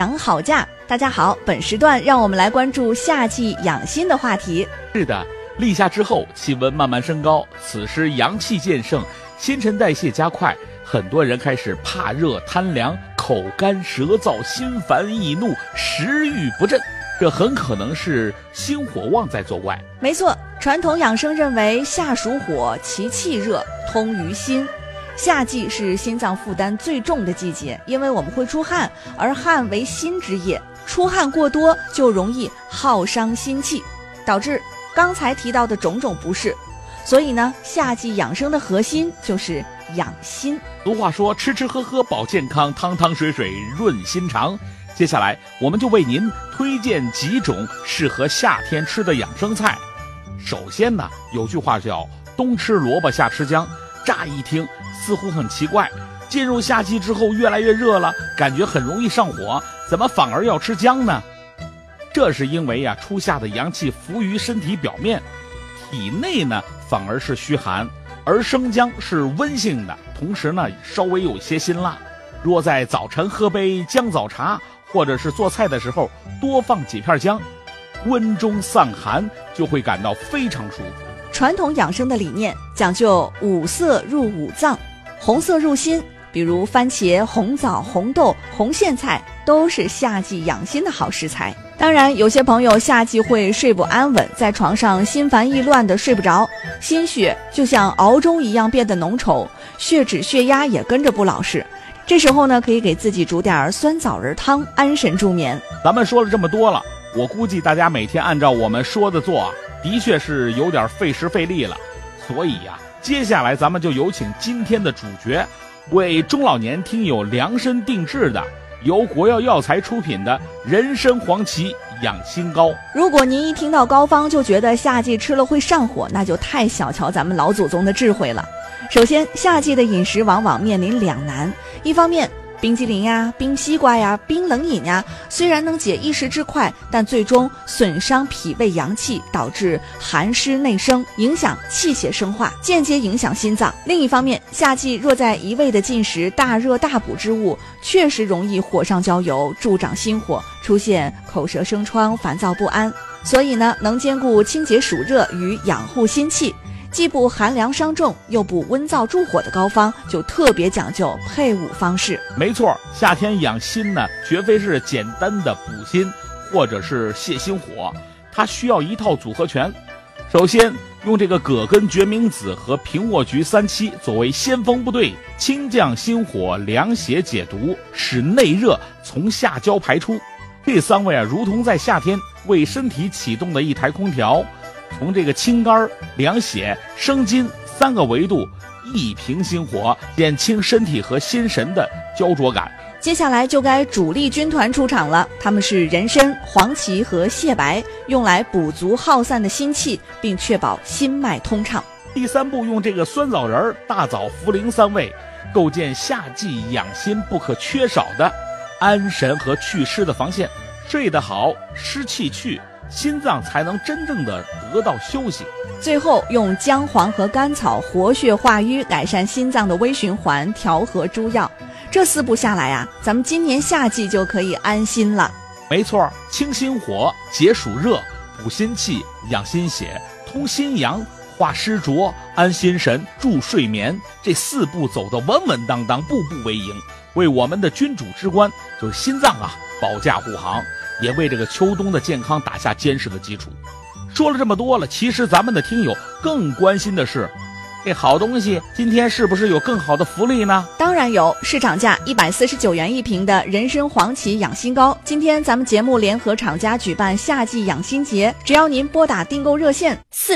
养好假。大家好，本时段让我们来关注夏季养心的话题。 是的，立夏之后气温慢慢升高，此时阳气渐盛，新陈代谢加快，很多人开始怕热贪凉，口干舌燥，心烦易怒，食欲不振，这很可能是心火旺在作怪。 没错，传统养生认为夏属火，其气热，通于心。夏季是心脏负担最重的季节，因为我们会出汗，而汗为心之液，出汗过多就容易耗伤心气，导致刚才提到的种种不适。所以呢，夏季养生的核心就是养心。 俗话说，吃吃喝喝保健康，汤汤水水润心肠。接下来我们就为您推荐几种适合夏天吃的养生菜。首先呢，有句话叫冬吃萝卜夏吃姜，乍一听似乎很奇怪，进入夏季之后越来越热了，感觉很容易上火，怎么反而要吃姜呢？这是因为初夏的阳气浮于身体表面，体内呢反而是虚寒，而生姜是温性的，同时呢稍微有些辛辣。若在早晨喝杯姜枣茶，或者是做菜的时候多放几片姜，温中散寒，就会感到非常舒服。 传统养生的理念讲究五色入五脏，红色入心，比如番茄、红枣、红豆、红苋菜都是夏季养心的好食材。当然，有些朋友夏季会睡不安稳，在床上心烦意乱的睡不着，心血就像熬粥一样变得浓稠，血脂血压也跟着不老实。这时候呢，可以给自己煮点酸枣仁汤，安神助眠。 咱们说了这么多了，我估计大家每天按照我们说的做的确是有点费时费力了。所以接下来咱们就有请今天的主角，为中老年听友量身定制的由国药药材出品的人参黄芪养心膏。 如果您一听到膏方就觉得夏季吃了会上火，那就太小瞧咱们老祖宗的智慧了。首先，夏季的饮食往往面临两难，一方面冰激凌呀、冰西瓜呀、冰冷饮呀，虽然能解一时之快，但最终损伤脾胃阳气，导致寒湿内生，影响气血生化，间接影响心脏。另一方面，夏季若在一味的进食大热大补之物，确实容易火上浇油，助长心火，出现口舌生疮、烦躁不安。所以呢，能兼顾清洁暑热与养护心气，既不寒凉伤重又不温燥助火的膏方，就特别讲究配伍方式。 没错，夏天养心呢，绝非是简单的补心或者是泻心火，它需要一套组合拳。首先用这个葛根决明子和平卧菊三七作为先锋部队，清降心火，凉血解毒，使内热从下焦排出。这三位如同在夏天为身体启动的一台空调，从这个清肝、凉血、生津三个维度一平心火，减轻身体和心神的焦灼感。 接下来就该主力军团出场了，他们是人参、黄芪和蟹白，用来补足耗散的心气，并确保心脉通畅。 第三步，用这个酸枣仁、大枣、茯苓三味，构建夏季养心不可缺少的安神和祛湿的防线。睡得好，湿气去，心脏才能真正的得到休息。 最后用姜黄和甘草活血化瘀，改善心脏的微循环，调和诸药。这四步下来咱们今年夏季就可以安心了。 没错，清心火，解暑热，补心气，养心血，通心阳，化湿浊，安心神，助睡眠。这四步走得稳稳当当，步步为营，为我们的君主之官就是心脏保驾护航，也为这个秋冬的健康打下坚实的基础。说了这么多了，其实咱们的听友更关心的是，这好东西今天是不是有更好的福利呢？ 当然有，市场价149元一瓶的人参黄芪养心膏，今天咱们节目联合厂家举办夏季养心节，只要您拨打订购热线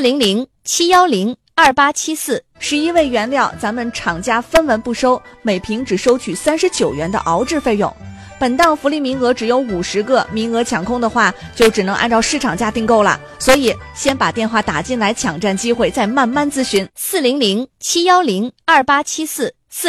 400-710-2874，11味原料咱们厂家分文不收，每瓶只收取39元的熬制费用。本档福利名额只有50个，名额抢空的话就只能按照市场价订购了，所以先把电话打进来抢占机会，再慢慢咨询。400-710-2874